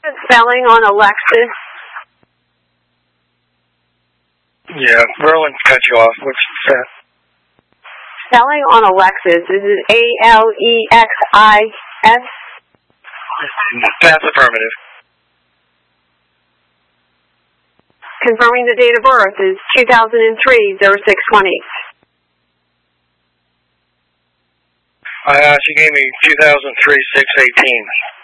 Spelling on Alexis. Yeah, Merlin cut you off. What's that? Spelling on Alexis. Is it Alexis? That's affirmative. Confirming the date of birth is 2003-06-20. She gave me 2003-6-18.